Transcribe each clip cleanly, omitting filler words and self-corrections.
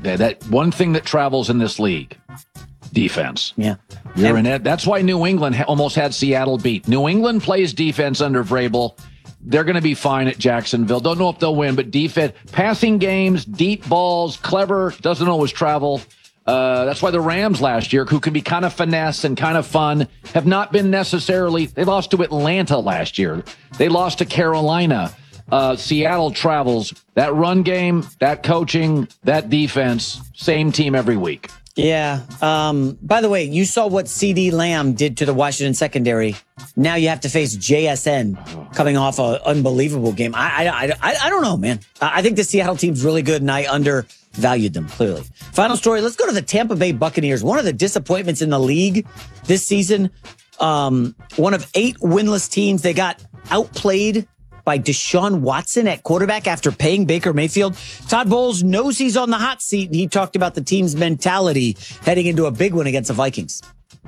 That one thing that travels in this league, defense. Yeah. You're in it. That's why New England almost had Seattle beat. New England plays defense under Vrabel. They're going to be fine at Jacksonville. Don't know if they'll win, but defense, passing games, deep balls, clever, doesn't always travel. That's why the Rams last year, who can be kind of finesse and kind of fun, have not been necessarily. They lost to Atlanta last year. They lost to Carolina. Seattle travels. That run game, that coaching, that defense, same team every week. Yeah. By the way, you saw what CD Lamb did to the Washington secondary. Now you have to face JSN coming off an unbelievable game. I don't know, man. I think the Seattle team's really good, and I undervalued them, clearly. Final story, let's go to the Tampa Bay Buccaneers. One of the disappointments in the league this season. One of 8 winless teams. They got outplayed by Deshaun Watson at quarterback after paying Baker Mayfield. Todd Bowles knows he's on the hot seat, and he talked about the team's mentality heading into a big one against the Vikings.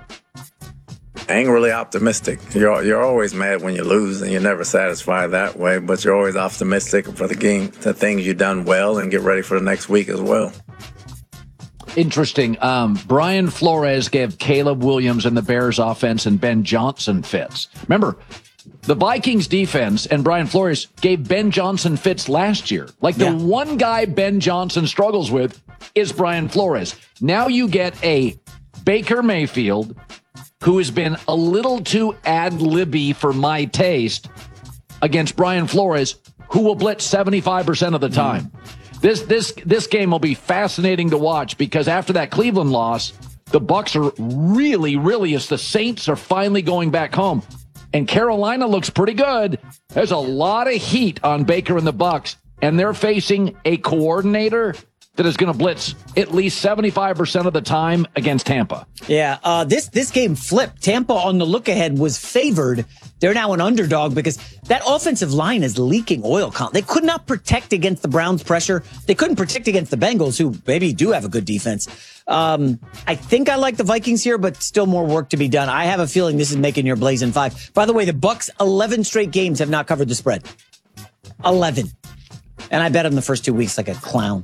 I ain't really optimistic. You're always mad when you lose, and you're never satisfied that way, but you're always optimistic for the game, the things you've done well, and get ready for the next week as well. Interesting. Brian Flores gave Caleb Williams and the Bears offense and Ben Johnson fits. Remember, the Vikings defense and Brian Flores gave Ben Johnson fits last year. The one guy Ben Johnson struggles with is Brian Flores. Now you get a Baker Mayfield who has been a little too ad-libby for my taste against Brian Flores, who will blitz 75% of the time. This game will be fascinating to watch because after that Cleveland loss, the Bucs are really, as the Saints are finally going back home. And Carolina looks pretty good. There's a lot of heat on Baker and the Bucs, and they're facing a coordinator that is going to blitz at least 75% of the time against Tampa. Yeah, this game flipped. Tampa on the look ahead was favored. They're now an underdog because that offensive line is leaking oil. They could not protect against the Browns' pressure. They couldn't protect against the Bengals, who maybe do have a good defense. I think I like the Vikings here, but still more work to be done. I have a feeling this is making your Blazing 5. By the way, the Bucs 11 straight games have not covered the spread. 11. And I bet him the first 2 weeks like a clown.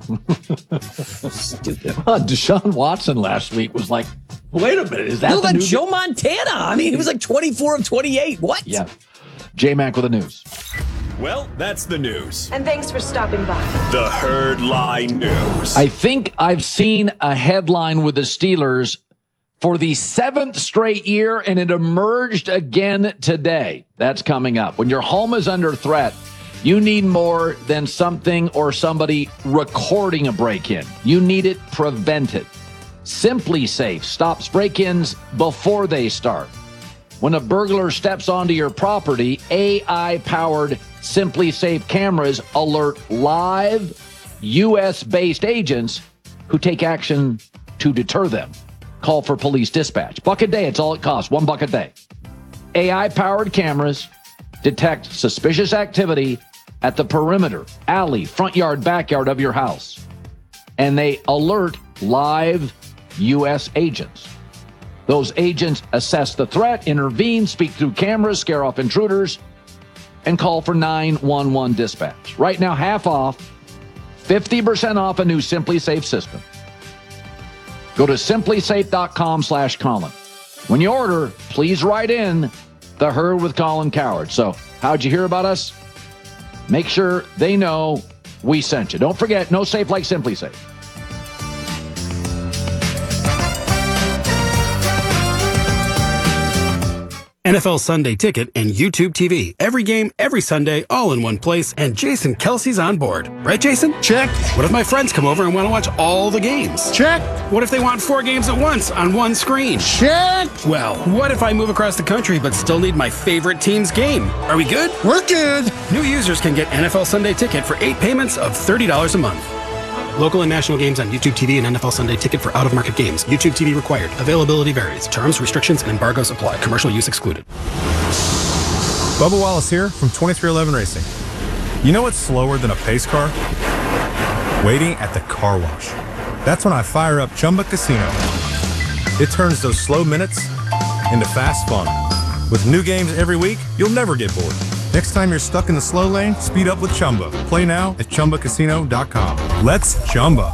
Stupid. Deshaun Watson last week was like, wait a minute, is that like Joe Montana? I mean, he was like 24 of 28. What? Yeah. J-Mac with the news. Well, that's the news. And thanks for stopping by. The Herd Lie News. I think I've seen a headline with the Steelers for the 7th straight year, and it emerged again today. That's coming up. When your home is under threat, you need more than something or somebody recording a break-in. You need it prevented. Simply Safe stops break-ins before they start. When a burglar steps onto your property, AI-powered Simply Safe cameras alert live U.S.-based agents who take action to deter them. Call for police dispatch. $1 a day, it's all it costs. $1 a day. AI-powered cameras detect suspicious activity at the perimeter, alley, front yard, backyard of your house. And they alert live U.S. agents. Those agents assess the threat, intervene, speak through cameras, scare off intruders, and call for 911 dispatch. Right now, half off, 50% off a new Simply Safe system. Go to simplysafe.com/Colin. When you order, please write in The Herd with Colin Cowherd. So, how'd you hear about us? Make sure they know we sent you. Don't forget, no safe like Simply Safe. NFL Sunday Ticket and YouTube TV. Every game, every Sunday, all in one place, and Jason Kelsey's on board. Right, Jason? Check. What if my friends come over and want to watch all the games? Check. What if they want 4 games at once on one screen? Check. Well, what if I move across the country but still need my favorite team's game? Are we good? We're good. New users can get NFL Sunday Ticket for 8 payments of $30 a month. Local and national games on YouTube TV and NFL Sunday Ticket for out-of-market games. YouTube TV required. Availability varies. Terms, restrictions, and embargoes apply. Commercial use excluded. Bubba Wallace here from 2311 Racing. You know what's slower than a pace car? Waiting at the car wash. That's when I fire up Chumba Casino. It turns those slow minutes into fast fun. With new games every week, you'll never get bored. Next time you're stuck in the slow lane, speed up with Chumba. Play now at ChumbaCasino.com. Let's Chumba.